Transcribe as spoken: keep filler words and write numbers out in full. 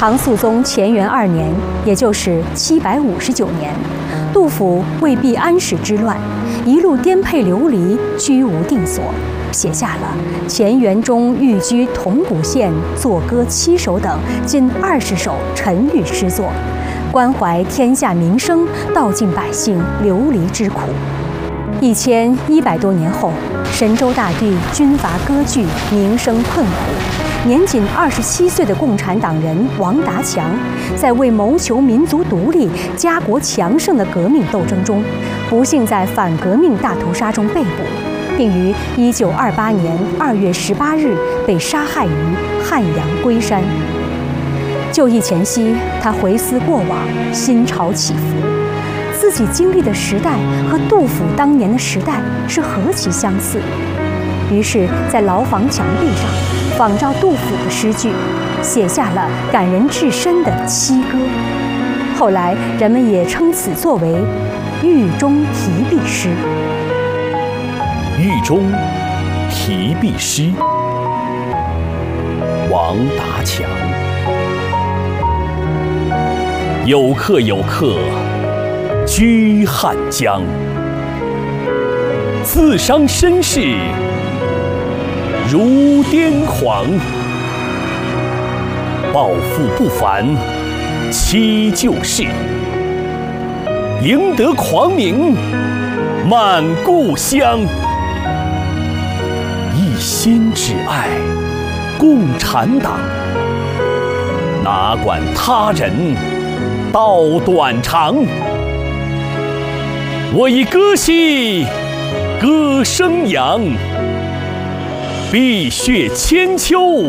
唐肃宗乾元二年，也就是七百五十九年，杜甫为避安史之乱，一路颠沛流离，居无定所，写下了《乾元中寓居铜鼓县作歌七首》等近二十首沉郁诗作，关怀天下民生，道尽百姓流离之苦。一千一百多年后，神州大地军阀割据，民生困苦。年仅二十七岁的共产党人王达强，在为谋求民族独立、家国强盛的革命斗争中，不幸在反革命大屠杀中被捕，并于一九二八年二月十八日被杀害于汉阳龟山。就义前夕，他回思过往，心潮起伏。自己经历的时代和杜甫当年的时代是何其相似！于是，在牢房墙壁上仿照杜甫的诗句，写下了感人至深的七歌。后来，人们也称此作为《狱中题壁诗》。 狱中题壁诗，王达强。有客有客，居汉江。自伤身世，如癫狂。抱负不凡，期旧事。赢得狂名，满故乡。一心只爱共产党，哪管他人道短长。我以歌兮歌声扬，碧血千秋